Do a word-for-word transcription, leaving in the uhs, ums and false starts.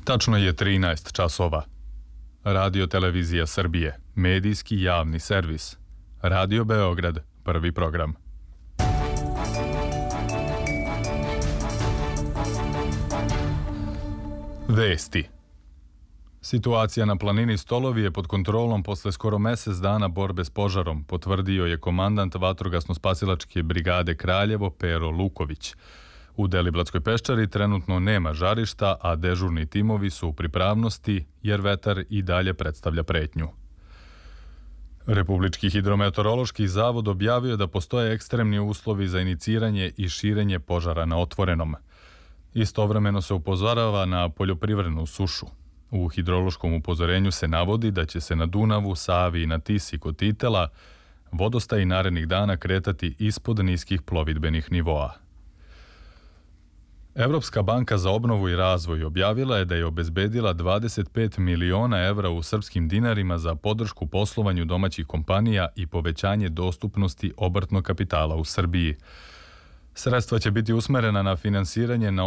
Tačno je trinaest časova. Radio Televizija Srbije, medijski javni servis. Radio Beograd, prvi program. Vesti. Situacija na planini Stolovi je pod kontrolom posle skoro mesec dana borbe s požarom, potvrdio je komandant vatrogasno-spasilačke brigade Kraljevo Pero Luković. U Deliblatskoj peščari trenutno nema žarišta, a dežurni timovi su u pripravnosti jer vetar i dalje predstavlja pretnju. Republički hidrometeorološki zavod objavio da postoje ekstremni uslovi za iniciranje i širenje požara na otvorenom. Istovremeno se upozorava na poljoprivrednu sušu. U hidrološkom upozorenju se navodi da će se na Dunavu, Savi i na Tisi kod Titela vodostaj narednih dana kretati ispod niskih plovidbenih nivoa. Evropska banka za obnovu i razvoj objavila je da je obezbedila dvadeset pet miliona evra u srpskim dinarima za podršku poslovanju domaćih kompanija i povećanje dostupnosti obrtnog kapitala u Srbiji. Sredstva će biti usmerena na finansiranje na